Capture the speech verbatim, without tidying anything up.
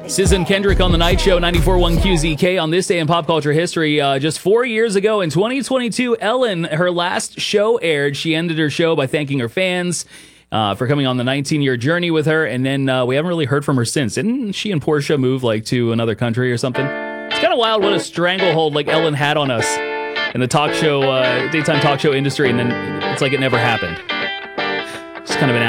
S Z A and Kendrick on the Night Show, ninety-four point one Q Z K. On this day in pop culture history, uh, just four years ago in twenty twenty-two, Ellen, her last show aired. She ended her show by thanking her fans uh, for coming on the nineteen-year journey with her, and then uh, we haven't really heard from her since. Didn't she and Portia move like to another country or something? It's kind of wild what a stranglehold like Ellen had on us in the talk show, uh, daytime talk show industry, and then it's like it never happened. It's kind of an